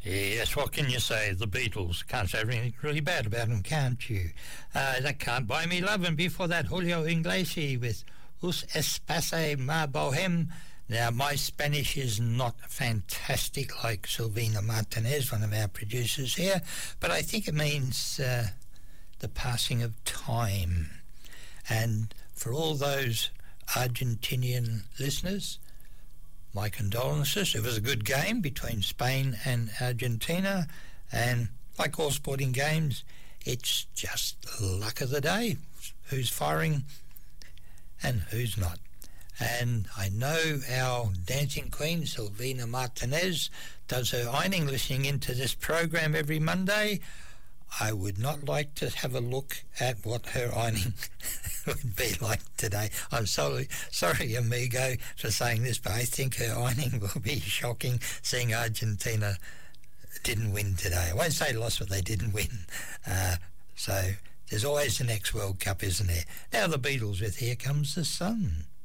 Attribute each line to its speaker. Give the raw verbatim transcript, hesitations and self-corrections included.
Speaker 1: Yes, what can you say? The Beatles. Can't say anything really bad about them, can't you? Uh, that Can't Buy Me Love, and before that, Julio Iglesias with Us Espace Ma Bohem. Now, my Spanish is not fantastic like Silvina Martinez, one of our producers here, but I think it means uh, the passing of time. And for all those Argentinian listeners, my condolences. It was a good game between Spain and Argentina, and like all sporting games, it's just luck of the day, who's firing and who's not. And I know our dancing queen, Silvina Martinez, does her ironing listening into this program every Monday. I would not like to have a look at what her ironing would be like today. I'm sorry, sorry, amigo, for saying this, but I think her ironing will be shocking, seeing Argentina didn't win today. I won't say lost, but they didn't win. Uh, so there's always the next World Cup, isn't there? Now the Beatles with Here Comes the Sun.